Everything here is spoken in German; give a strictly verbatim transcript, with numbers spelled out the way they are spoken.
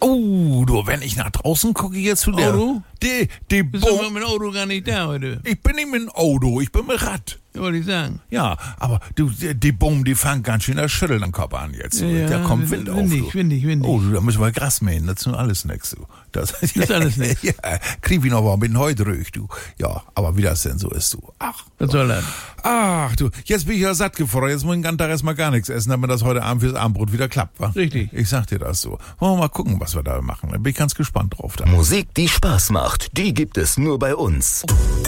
Oh, du, wenn ich nach draußen gucke jetzt zu der... Auto? Die, die Bist du Bom mit dem Auto gar nicht da heute? Ich bin nicht mit dem Auto, ich bin mit Rad. Wollte ich sagen. Ja, aber du, die, die Bom, die fangen ganz schön das Schütteln am Kopf an jetzt. Ja, da kommt Wind auf. windig, Du. windig, windig. Oh, du, da müssen wir Gras mähen, das ist nun alles nix. Du. Das, Das ist alles nix. Ja, krieg ich noch mal mit heute durch, du. Ja, aber wie das denn so ist, du. Ach. Was soll das? Ach, du, jetzt bin ich ja satt gefordert, jetzt muss ich den ganzen Tag erstmal gar nichts essen, damit das heute Abend fürs Abendbrot wieder klappt, wa? Richtig. Ich sag dir das so. Wollen wir mal gucken, was wir da machen. Da bin ich ganz gespannt drauf. Da. Musik, die Spaß macht, die gibt es nur bei uns.